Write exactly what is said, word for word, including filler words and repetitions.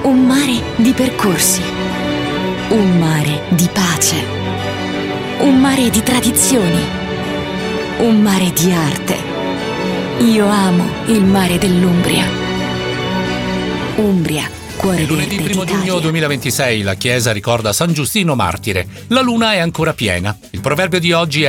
Un mare di percorsi, un mare di pace, un mare di tradizioni, un mare di arte. Io amo il mare dell'Umbria. Umbria, cuore verde Lunedì primo d'Italia. giugno duemilaventisei la Chiesa ricorda San Giustino martire. La luna è ancora piena. Il proverbio di oggi è: